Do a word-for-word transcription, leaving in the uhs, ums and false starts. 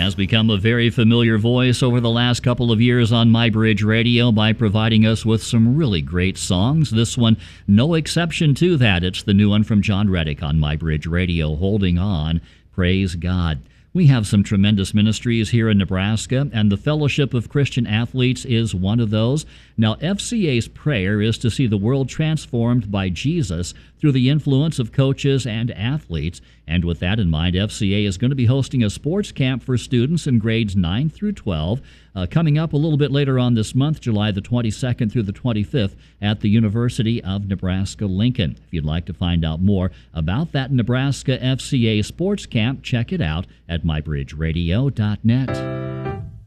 has become a very familiar voice over the last couple of years on MyBridge Radio by providing us with some really great songs. This one, no exception to that. It's the new one from John Reddick on MyBridge Radio, Holding On. Praise God. We have some tremendous ministries here in Nebraska, and the Fellowship of Christian Athletes is one of those. Now, F C A's prayer is to see the world transformed by Jesus through the influence of coaches and athletes. And with that in mind, F C A is going to be hosting a sports camp for students in grades nine through twelve, uh, coming up a little bit later on this month, July the twenty-second through the twenty-fifth, at the University of Nebraska-Lincoln. If you'd like to find out more about that Nebraska F C A sports camp, check it out at my bridge radio dot net.